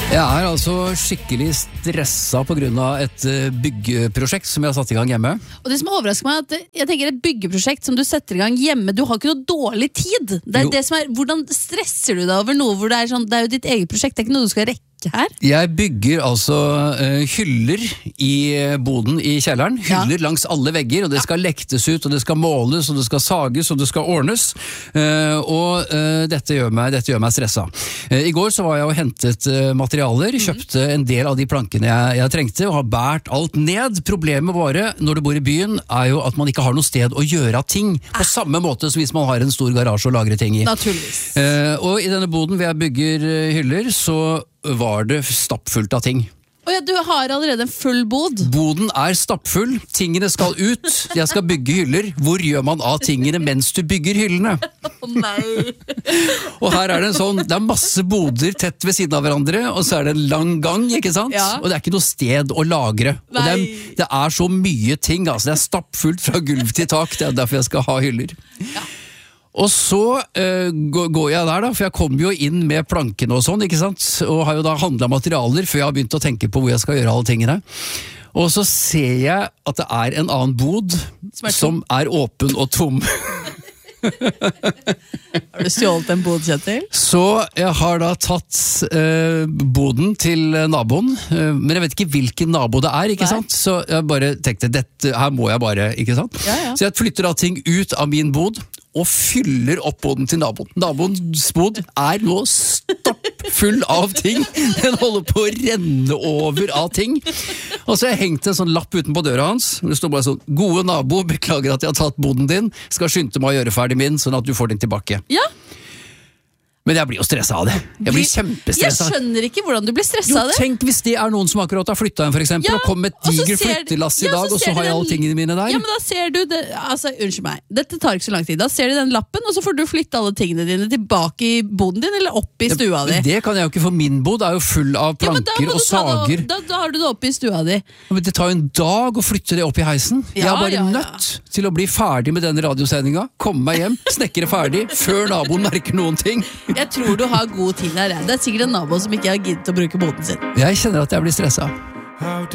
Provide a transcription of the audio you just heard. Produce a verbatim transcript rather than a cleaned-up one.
Jeg er altså skikkelig stresset på grunn av et byggeprosjekt som jeg har satt i gang hjemme. Og det som overrasker meg er at jeg tenker et byggeprosjekt som du setter i gang hjemme, du har ikke noe dårlig tid. Det er Jo. det som er, hvordan stresser du deg over noe hvor det er sånn, det er jo ditt eget prosjekt, det er ikke noe du skal rekke her. Jeg bygger altså uh, hyller i boden i kjelleren. Hyller ja. langs alle vegger, og det skal lektes ut, og det skal måles, og det skal sages, og det skal ordnes. Uh, og uh, dette, gjør meg, dette gjør meg stresset. Uh, I går så var jeg og hentet uh, materialer, kjøpte en del av de plankene jeg, jeg trengte, og har bært alt ned. Problemet bare, når du bor i byen, er jo at man ikke har noe sted å gjøre ting, på samme måte som hvis man har en stor garasje å lagre ting i. Naturligvis. Uh, og i denne boden hvor jeg bygger uh, hyller, så var det stappfullt av ting. Og ja, du har allerede en full bod. Boden er stappfull, tingene skal ut, jeg skal bygge hyller. Hvor gjør man av tingene mens du bygger hyllene? Å oh, nei. Og her er det en sånn, det er masse boder tett ved siden av hverandre, og så er det en lang gang, ikke sant? Ja. Og det er ikke noe sted å lagre. Og det er, det er så mye ting, altså. Det er stappfullt fra gulv til tak, det er derfor jeg skal ha hyller. Ja. Og så uh, går jeg der da, for jeg kommer jo inn med plankene og sånn, ikke sant? Og har jo da handlet materialer før jeg har begynt å tenke på hvor jeg skal gjøre alle tingene. Og så ser jeg at det er en annen bod som er, som er åpen og tom. Har du stjålet en bod, Kjetil? Så jeg har da tatt uh, boden til naboen, uh, men jeg vet ikke hvilken nabo det er, ikke Nei. sant? Så jeg bare tenkte, dette, her må jeg bare, ikke sant? Ja, ja. Så jeg flytter da ting ut av min bod, og fyller opp boden til naboen. Naboens bod er nå stappfull av ting. Den holder på å renne over av ting. Og så har jeg hengt en sånn lapp utenpå døra hans. Det står bare sånn, gode nabo, beklager at jeg har tatt boden din. Skal skynde meg å gjøre ferdig min, sånn at du får den tilbake. Ja. Men jeg blir jo stresset av det. Jeg blir kjempestresset. Jeg skjønner ikke hvordan du blir stresset av det. Jo, tenk hvis det er noen som akkurat har flyttet inn, for eksempel, ja, og kom med et diger flyttelass i ja, dag, og så har jeg alle tingene mine der. Ja, men da ser du det, altså, unnskyld meg, dette tar ikke så lang tid. Da ser du den lappen, og så får du flytte alle tingene dine tilbake i boden din, eller opp i stua di. Det kan jeg jo ikke, for min bod er jo full av planker ja, og sager. Da, da har du det opp i stua di. Ja, men det tar jo en dag å flytte det opp i heisen. Ja, jeg er bare ja, ja. nødt til å bli ferdig med denne radiosendinga, komme meg hjem, snekre ferdig, før naboen merker noen ting. Jeg tror du har god tid her. Det er sikkert en nabo som ikke har giddet å bruke boden sin. Jeg kjenner at jeg blir stresset.